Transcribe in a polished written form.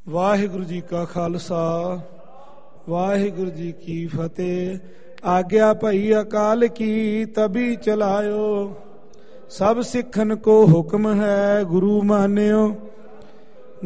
ਵਾਹਿਗੁਰੂ ਜੀ ਕਾ ਖਾਲਸਾ ਵਾਹਿਗੁਰੂ ਜੀ ਕੀ ਫਤਿਹ। ਆਗਿਆ ਭਈ ਅਕਾਲ ਕੀ ਤਬੀ ਚਲਾਇਓ, ਸਭ ਸਿੱਖਨ ਕੋ ਹੁਕਮ ਹੈ ਗੁਰੂ ਮਾਨਿਓ।